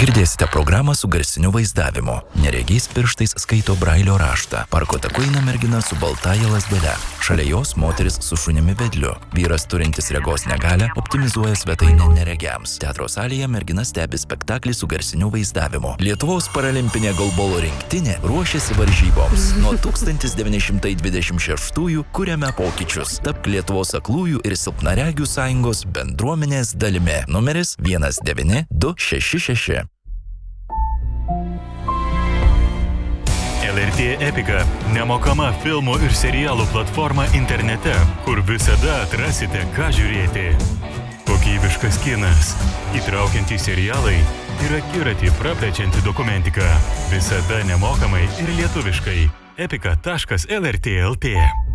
Girdėsite programą su garsiniu vaizdavimu. Neregiais pirštais skaito brailio raštą. Parko taku eina mergina su baltaja lazdele. Šalia jos moteris su šunimi vedliu. Vyras turintis regos negalią optimizuoja svetainę neregiams. Teatro salėje mergina stebi spektaklį su garsiniu vaizdavimu. Lietuvos paralimpinė golbolo rinktinė ruošiasi varžyboms. Nuo 1926-ųjų kuriame pokyčius. Tapk Lietuvos aklųjų ir silpnaregių sąjungos bendruomenės dalimi. Numeris 19266. LRT Epika – nemokama filmų ir serialų platforma internete, kur visada atrasite, ką žiūrėti. Kokybiškas kinas, įtraukiantys serialai ir akiratį praplečianti dokumentika. Visada nemokamai ir lietuviškai. epika.lrt.lt